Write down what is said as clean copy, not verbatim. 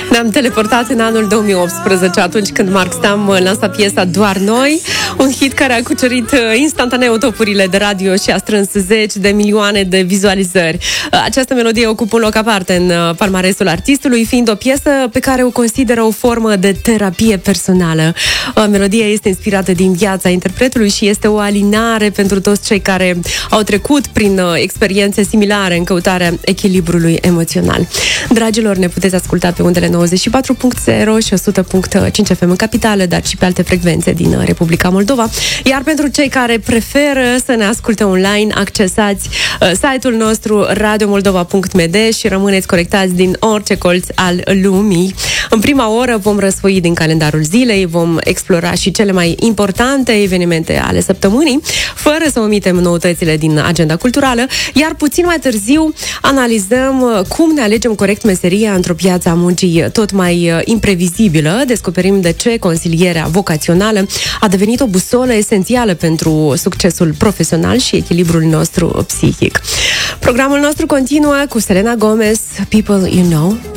Ne-am teleportat în anul 2018, atunci când Mark Stam lansa piesa Doar Noi, un hit care a cucerit instantaneu topurile de radio și a strâns zeci de milioane de vizualizări. Această melodie ocupă un loc aparte în palmaresul artistului, fiind o piesă pe care o consideră o formă de terapie personală. Melodia este inspirată din viața interpretului și este o alinare pentru toți cei care au trecut prin experiențe similare în căutarea echilibrului emoțional. Dragilor, ne puteți asculta pe undele 94.0 și 100.5 FM în capitală, dar și pe alte frecvențe din Republica Moldova. Iar pentru cei care preferă să ne asculte online, accesați site-ul nostru radiomoldova.md și rămâneți conectați din orice colț al lumii. În prima oră vom răsfoi din calendarul zilei, vom explora și cele mai importante evenimente ale săptămânii, fără să omitem noutățile din agenda culturală, iar puțin mai târziu analizăm cum ne alegem corect meseria într-o piață a muncii tot mai imprevizibilă. Descoperim de ce consilierea vocațională a devenit o busolă esențială pentru succesul profesional și echilibrul nostru psihic. Programul nostru continuă cu Selena Gomez, People You Know.